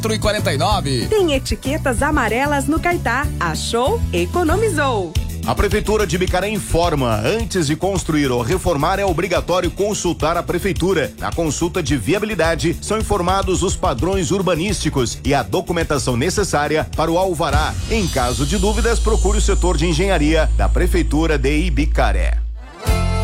4,49. Tem etiquetas amarelas no Caetá. Achou? Economizou. A Prefeitura de Ibicaré informa: antes de construir ou reformar é obrigatório consultar a Prefeitura. Na consulta de viabilidade são informados os padrões urbanísticos e a documentação necessária para o alvará. Em caso de dúvidas, procure o setor de engenharia da Prefeitura de Ibicaré.